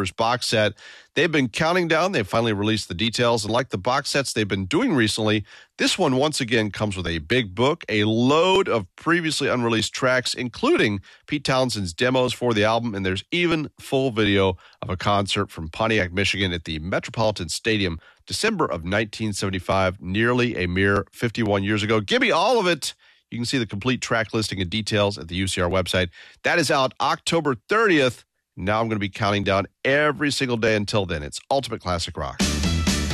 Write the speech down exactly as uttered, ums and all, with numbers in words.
Members box set. They've been counting down. They've finally released the details. And like the box sets they've been doing recently, this one once again comes with a big book, a load of previously unreleased tracks, including Pete Townshend's demos for the album. And there's even full video of a concert from Pontiac, Michigan at the Metropolitan Stadium, December of nineteen seventy-five, nearly a mere fifty-one years ago. Give me all of it. You can see the complete track listing and details at the U C R website. That is out October thirtieth. Now I'm going to be counting down every single day until then. It's Ultimate Classic Rock.